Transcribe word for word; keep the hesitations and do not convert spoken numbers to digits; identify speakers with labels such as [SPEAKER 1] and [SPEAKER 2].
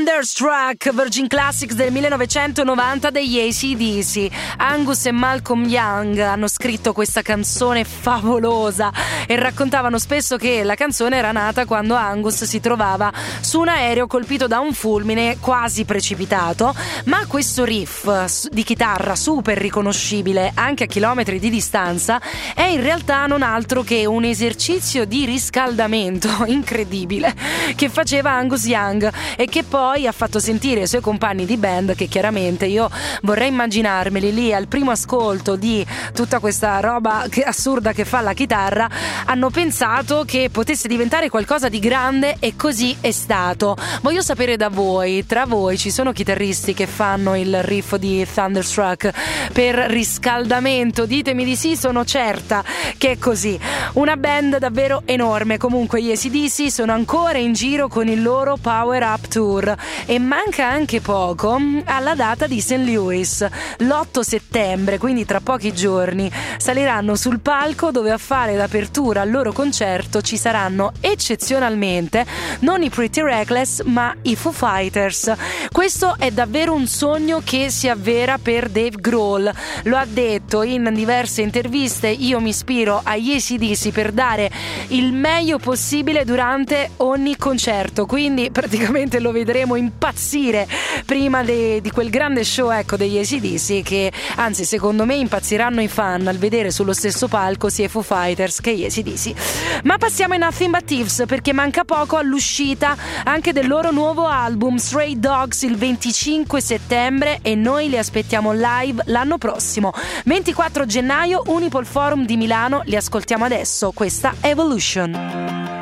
[SPEAKER 1] Thunderstruck, Virgin Classics del millenovecentonovanta degli A C D C. Angus e Malcolm Young hanno scritto questa canzone favolosa e raccontavano spesso che la canzone era nata quando Angus si trovava su un aereo colpito da un fulmine quasi precipitato, ma questo riff di chitarra super riconoscibile anche a chilometri di distanza è in realtà non altro che un esercizio di riscaldamento incredibile che faceva Angus Young e che poi ha fatto sentire ai suoi compagni di band, che chiaramente io vorrei immaginarmeli lì al primo ascolto di tutta questa roba che, assurda che fa la chitarra, hanno pensato che potesse diventare qualcosa di grande e così è stato. Voglio sapere da voi, tra voi ci sono chitarristi che fanno il riff di Thunderstruck per riscaldamento? Ditemi di sì, sono certa che è così. Una band davvero enorme. Comunque gli A C D C sono ancora in giro con il loro Power Up Tour e manca anche poco alla data di Saint Louis. L'otto settembre, quindi tra pochi giorni, saliranno sul palco dove a fare l'apertura al loro concerto ci saranno eccezionalmente non i Pretty Reckless ma i Foo Fighters. Questo è davvero un sogno che si avvera per Dave Grohl. Lo ha detto in diverse interviste: io mi ispiro agli A C D C per dare il meglio possibile durante ogni concerto, quindi praticamente lo vedremo impazzire prima de, di quel grande show, ecco, degli A C D C, che anzi secondo me impazziranno i fan al vedere sullo stesso palco sia i Foo Fighters che gli A C D C. Ma passiamo ai Nothing But Thieves, perché manca poco all'uscita anche del loro nuovo album Stray Dogs il venticinque settembre e noi li aspettiamo live l'anno prossimo, ventiquattro gennaio, Unipol Forum di Milano. Li ascoltiamo adesso, questa Evolution.